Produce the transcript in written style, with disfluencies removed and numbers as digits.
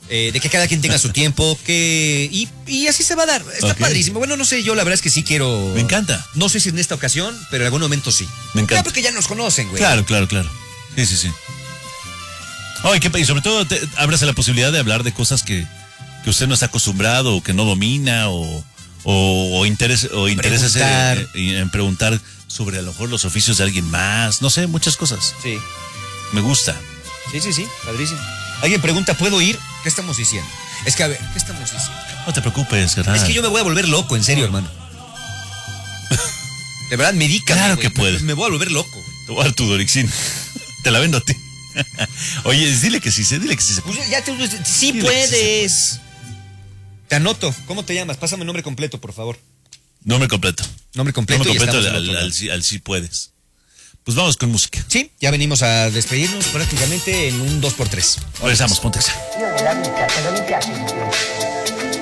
de que cada quien tenga su tiempo, y así se va a dar. Está padrísimo. Bueno, no sé, yo la verdad es que sí quiero. Me encanta. No sé si en esta ocasión, pero en algún momento sí. Me encanta. Claro, porque ya nos conocen, güey. Claro. Sí. Oh, y sobre todo, ábrase la posibilidad de hablar de cosas que usted no está acostumbrado, o que no domina, o interesa en preguntar sobre a lo mejor los oficios de alguien más. No sé, muchas cosas. Sí. Me gusta. Sí, padrísimo. Alguien pregunta, ¿puedo ir? ¿Qué estamos diciendo? Es que, a ver, ¿qué estamos diciendo? No te preocupes, ¿verdad? Es que yo me voy a volver loco, en serio, hermano. De verdad, medícame. Claro güey. que puedes. Me voy a volver loco. Te voy a dar tu Dorixin. Te la vendo a ti. Oye, dile que sí se Pues ya sí dile puedes. Te anoto. ¿Cómo te llamas? Pásame el nombre completo, por favor. Nombre completo. Nombre completo al sí puedes. Pues vamos con música. Sí, ya venimos a despedirnos prácticamente en un 2x3. Regresamos, ponte esa. De la vita, te lo mi piace di più.